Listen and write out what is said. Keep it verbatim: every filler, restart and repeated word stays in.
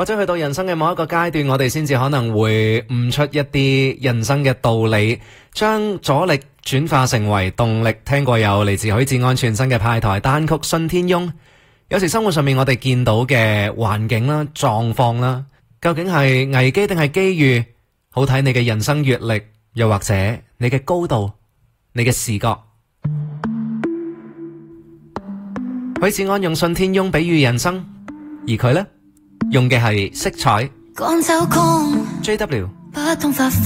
或者去到人生嘅某一個階段，我哋先至可能會悟出一啲人生嘅道理，將阻力轉化成為動力。聽過有嚟自許志安全新嘅派台單曲《信天翁》。有時生活上面我哋見到嘅環境啦、狀況啦，究竟係危機定係機遇，好睇你嘅人生閱歷，又或者你嘅高度、你嘅視覺。許志安用信天翁比喻人生，而佢呢，用嘅係色彩。J W。